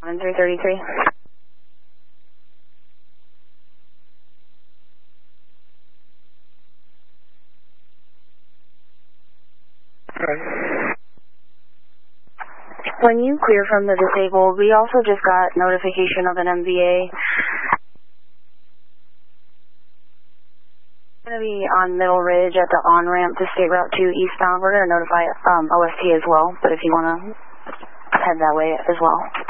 333. When you clear from the disabled, we also just got notification of an MVA. Going to be on Middle Ridge at the on-ramp to State Route 2 eastbound. We're going to notify OST as well, but if you want to head that way as well.